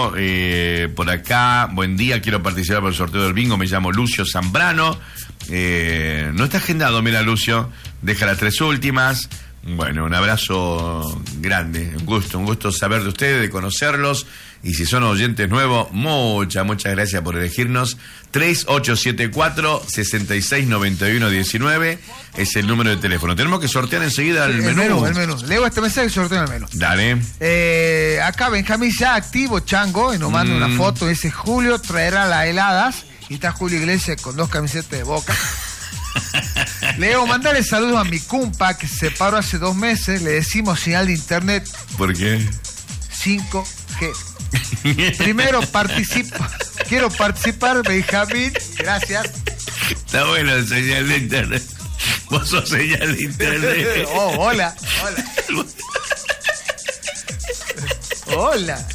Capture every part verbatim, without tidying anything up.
Leo, eh, por acá, buen día, quiero participar por el sorteo del bingo, me llamo Lucio Zambrano. Eh, no está agendado, mira, Lucio, deja las tres últimas. Bueno, un abrazo grande, un gusto, un gusto saber de ustedes, de conocerlos. Y si son oyentes nuevos, muchas, muchas gracias por elegirnos. tres ocho siete cuatro, seis seis nueve uno uno nueve es el número de teléfono. Tenemos que sortear enseguida el, el menú. menú. El menú, leo este mensaje y sorteo el menú. Dale. Eh, acá Benjamín ya activo, chango, y nos manda mm. una foto, dice Julio traerá las heladas, y está Julio Iglesias con dos camisetas de Boca. Leo, mandale saludos a mi cumpa que se separó hace dos meses, le decimos señal de internet. ¿Por qué? cinco G. Primero participo, quiero participar, Benjamín, gracias. Está bueno el señal de internet. Vos sos señal de internet. Oh, hola, hola. Hola, hola.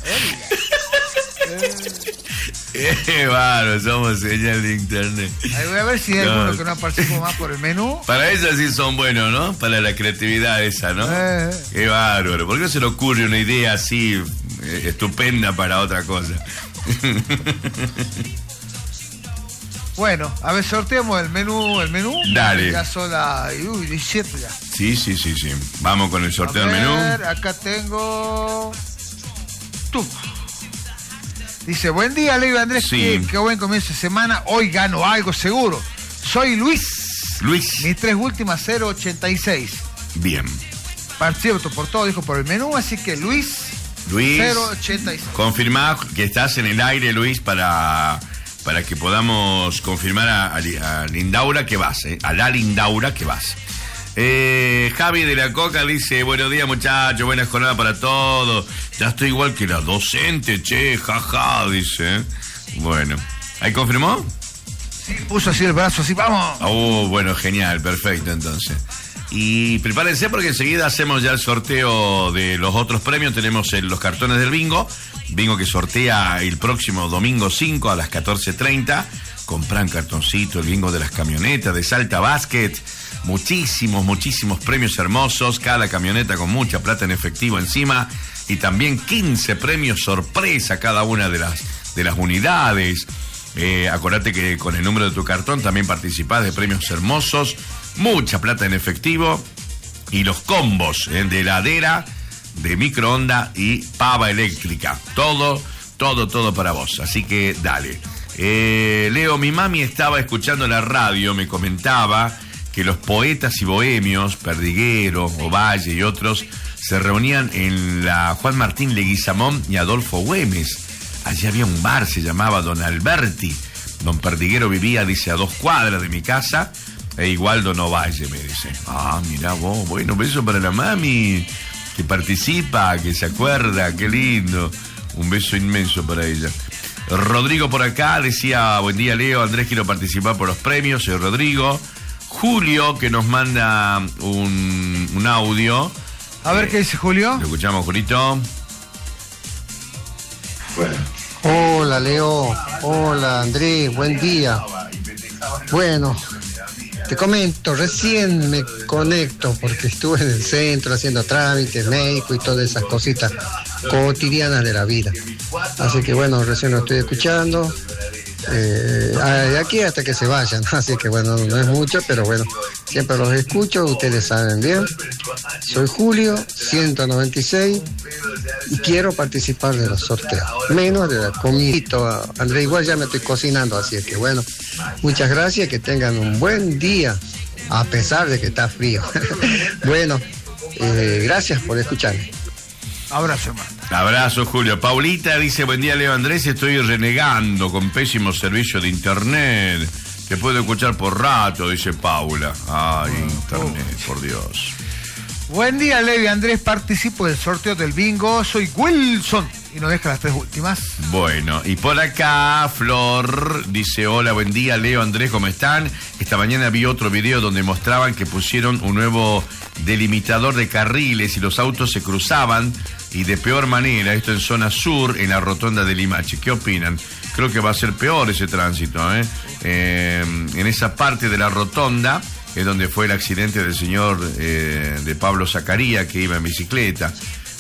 Eh, bueno, somos señal de internet. Ahí voy a ver si hay no. alguno que no participó más por el menú. Para eso sí son buenos, ¿no? Para la creatividad esa, ¿no? Eh. Qué bárbaro. ¿Por qué no se le ocurre una idea así eh, estupenda para otra cosa? Bueno, a ver, sorteamos el menú, el menú. Dale. Ya son las uy, diecisiete ya. Sí, sí, sí, sí. Vamos con el sorteo del menú. A ver, acá tengo... Tú. Dice, buen día, Leo y Andrés, sí. qué, qué buen comienzo de semana, hoy gano algo seguro. Soy Luis. Luis. Mis tres últimas, cero ochenta y seis. Bien. Participo por todo, dijo, por el menú, así que Luis, Luis, cero ochenta y seis. Confirmá que estás en el aire, Luis, para, para que podamos confirmar a, a, a Lindaura que vas, eh, a la Lindaura que vas. Eh, Javi de la Coca dice, buenos días muchachos, buena jornada para todos. Ya estoy igual que la docente, che, jaja, dice. Bueno, ¿ahí confirmó? Sí, puso así el brazo, así, vamos. Oh, bueno, genial, perfecto entonces. Y prepárense porque enseguida hacemos ya el sorteo de los otros premios. Tenemos el, los cartones del bingo, bingo que sortea el próximo domingo cinco a las catorce treinta. Compran cartoncito, el bingo de las camionetas, de Salta Basket. Muchísimos, muchísimos premios hermosos, cada camioneta con mucha plata en efectivo encima y también quince premios sorpresa cada una de las, de las unidades. Eh, acordate que con el número de tu cartón también participás de premios hermosos, mucha plata en efectivo y los combos eh, de heladera, de microondas y pava eléctrica. Todo, todo, todo para vos. Así que dale. Eh, Leo, mi mami estaba escuchando la radio, me comentaba que los poetas y bohemios, Perdiguero, Ovalle y otros, se reunían en la Juan Martín Leguizamón y Adolfo Güemes. Allí había un bar, se llamaba Don Alberti. Don Perdiguero vivía, dice, a dos cuadras de mi casa, e igual Don Ovalle, me dice. Ah, mirá vos, bueno, beso para la mami, que participa, que se acuerda, qué lindo. Un beso inmenso para ella. Rodrigo por acá decía, buen día Leo, Andrés, quiero participar por los premios, soy Rodrigo. Julio, que nos manda un, un audio. A ver, eh, ¿qué dice Julio? Lo escuchamos, Julito. Hola, Leo. Hola, Andrés. Buen día. Bueno, te comento, recién me conecto porque estuve en el centro haciendo trámites médicos y todas esas cositas cotidianas de la vida. Así que bueno, recién lo estoy escuchando. Eh, de aquí hasta que se vayan, así que bueno, no es mucho, pero bueno, siempre los escucho, ustedes saben bien. Soy Julio, ciento noventa y seis, y quiero participar de los sorteos, menos de la comidita. André, igual ya me estoy cocinando, así es que bueno, muchas gracias, que tengan un buen día, a pesar de que está frío. Bueno, eh, gracias por escucharme. Abrazo, hermano. Abrazo, Julio. Paulita dice, buen día, Leo Andrés, estoy renegando con pésimo servicio de internet. Te puedo escuchar por rato, dice Paula. Ay, oh, internet, oh. Por Dios. Buen día, Leo y Andrés, participo del sorteo del bingo. Soy Wilson y nos deja las tres últimas. Bueno, y por acá Flor dice, hola, buen día, Leo, Andrés, ¿cómo están? Esta mañana vi otro video donde mostraban que pusieron un nuevo delimitador de carriles y los autos se cruzaban y de peor manera, esto en zona sur, en la rotonda de Limache. ¿Qué opinan? Creo que va a ser peor ese tránsito, ¿eh? Eh, en esa parte de la rotonda es donde fue el accidente del señor eh, de Pablo Zacaría, que iba en bicicleta.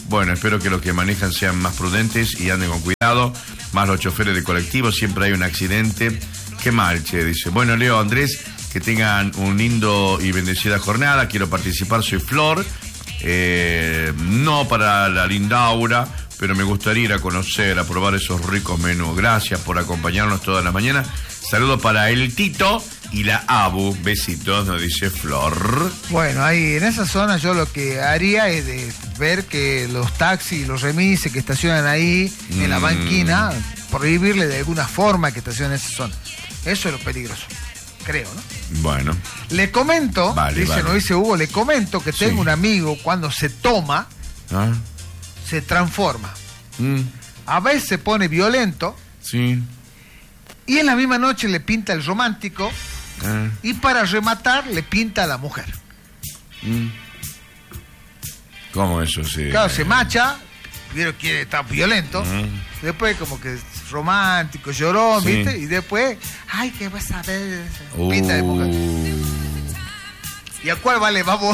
Bueno, espero que los que manejan sean más prudentes y anden con cuidado. Más los choferes de colectivos, siempre hay un accidente. Qué mal, che, dice. Bueno, Leo, Andrés, que tengan un lindo y bendecida jornada. Quiero participar, soy Flor. Eh, no para la linda Aura, pero me gustaría ir a conocer, a probar esos ricos menús. Gracias por acompañarnos toda la mañana. Saludos para el Tito y la Abu. Besitos, nos dice Flor. Bueno, ahí en esa zona yo lo que haría es de ver que los taxis, los remises que estacionan ahí mm. en la banquina, prohibirle de alguna forma que estacionen en esa zona. Eso es lo peligroso, creo, ¿no? Bueno. Le comento, vale, dice, vale. no dice Hugo, le comento que tengo sí. un amigo cuando se toma, ¿Ah? se transforma. Mm. A veces se pone violento. Sí. Y en la misma noche le pinta el romántico. Ah. Y para rematar le pinta a la mujer. Mm. ¿Cómo eso sí? Claro, se macha, primero quiere estar violento, mm. después como que es romántico, llorón, sí. ¿viste? Y después, ay, ¿qué vas a ver? Uh. Pinta de mujer. ¿Y a cuál vale? Vamos.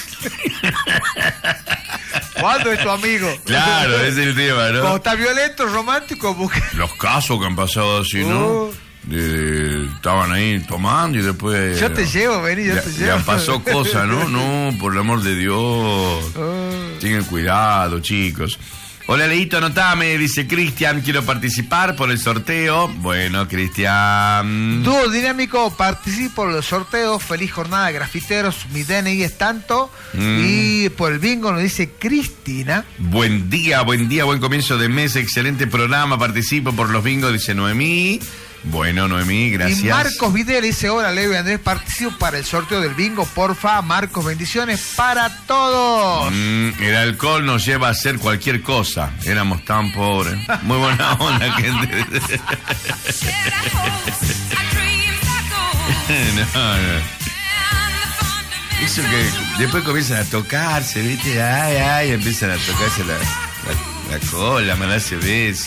¿Cuándo es tu amigo? Claro, ese es el tema, ¿no? Cuando está violento, romántico, mujer. Los casos que han pasado así, ¿no? Uh. De, de, estaban ahí tomando y después... Yo te llevo, vení, yo ya, te llevo. Ya pasó cosas, ¿no? No, por el amor de Dios. Uh. Tengan cuidado, chicos. Hola, Leito, anotame, dice Cristian, quiero participar por el sorteo. Bueno, Cristian. Dúo Dinámico, participo por los sorteos. Feliz jornada, grafiteros. Mi D N I es tanto. Mm. Y por el bingo nos dice Cristina. Buen día, buen día, buen comienzo de mes. Excelente programa. Participo por los bingos, dice Noemí. Bueno, Noemí, gracias. Y Marcos Vidal dice, hola, Leo y Andrés, participo para el sorteo del bingo, porfa. Marcos, bendiciones para todos. Mm, el alcohol nos lleva a hacer cualquier cosa. Éramos tan pobres. Muy buena onda, gente. no, no. Eso que después comienzan a tocarse, ¿viste? Ay, ay, empiezan a tocarse la, la, la cola, mandarse besos.